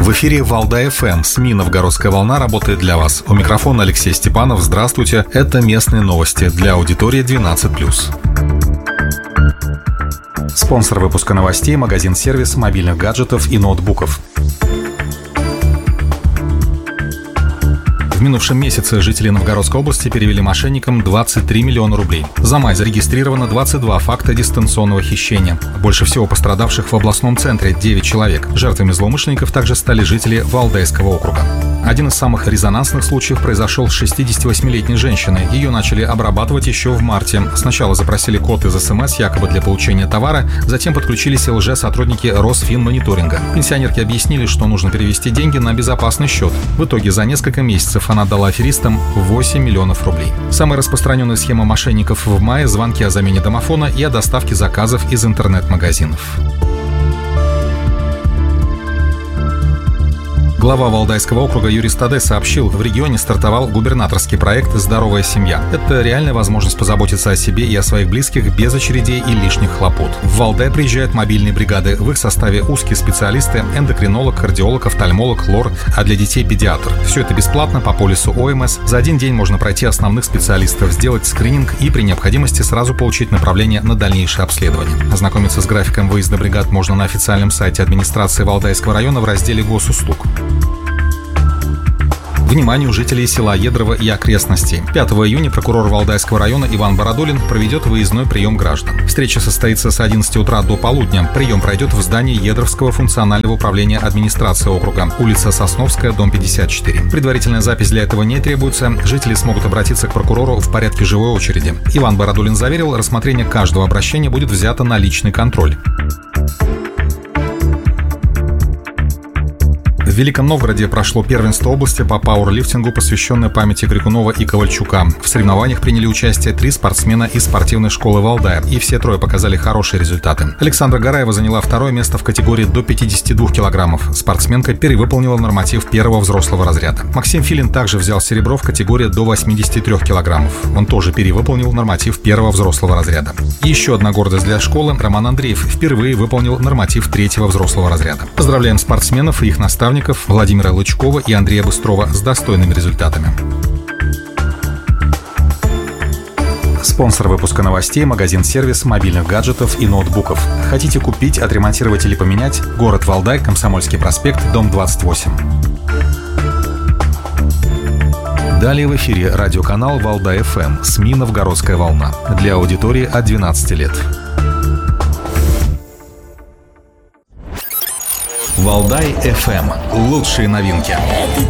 В эфире Валдай ФМ. СМИ «Новгородская волна» работает для вас. У микрофона Алексей Степанов. Здравствуйте. Это местные новости для аудитории 12+. Спонсор выпуска новостей – магазин-сервис мобильных гаджетов и ноутбуков. В минувшем месяце жители Новгородской области перевели мошенникам 23 миллиона рублей. За май зарегистрировано 22 факта дистанционного хищения. Больше всего пострадавших в областном центре – 9 человек. Жертвами злоумышленников также стали жители Валдайского округа. Один из самых резонансных случаев произошел с 68-летней женщиной. Ее начали обрабатывать еще в марте. Сначала запросили код из СМС якобы для получения товара, затем подключились лже-сотрудники Росфинмониторинга. Пенсионерке объяснили, что нужно перевести деньги на безопасный счет. В итоге за несколько месяцев она отдала аферистам 8 миллионов рублей. Самая распространенная схема мошенников в мае – звонки о замене домофона и о доставке заказов из интернет-магазинов. Глава Валдайского округа Юрий Стаде сообщил, в регионе стартовал губернаторский проект «Здоровая семья». Это реальная возможность позаботиться о себе и о своих близких без очередей и лишних хлопот. В Валдай приезжают мобильные бригады. В их составе узкие специалисты, эндокринолог, кардиолог, офтальмолог, лор, а для детей педиатр. Все это бесплатно по полису ОМС. За один день можно пройти основных специалистов, сделать скрининг и при необходимости сразу получить направление на дальнейшее обследование. Ознакомиться с графиком выезда бригад можно на официальном сайте администрации Валдайского района в разделе госуслуг. Вниманию жителей села Едрово и окрестностей. 5 июня прокурор Валдайского района Иван Бородулин проведет выездной прием граждан. Встреча состоится с 11 утра до полудня. Прием пройдет в здании Едровского функционального управления администрации округа, улица Сосновская, дом 54. Предварительная запись для этого не требуется. Жители смогут обратиться к прокурору в порядке живой очереди. Иван Бородулин заверил, рассмотрение каждого обращения будет взято на личный контроль. В Великом Новгороде прошло первенство области по пауэрлифтингу, посвященное памяти Крикунова и Ковальчука. В соревнованиях приняли участие 3 спортсмена из спортивной школы Валдая, и все трое показали хорошие результаты. Александра Гараева заняла 2-е место в категории до 52 килограммов. Спортсменка перевыполнила норматив 1-го взрослого разряда. Максим Филин также взял серебро в категории до 83 килограммов. Он тоже перевыполнил норматив 1-го взрослого разряда. Еще одна гордость для школы – Роман Андреев впервые выполнил норматив 3-го взрослого разряда. Поздравляем спортсменов и их наставников Владимира Лычкова и Андрея Быстрова с достойными результатами. Спонсор выпуска новостей – магазин-сервис мобильных гаджетов и ноутбуков. Хотите купить, отремонтировать или поменять? Город Валдай, Комсомольский проспект, дом 28. Далее в эфире радиоканал Валдай ФМ, СМИ «Новгородская волна» для аудитории от 12 лет. Валдай ФМ. Лучшие новинки. Это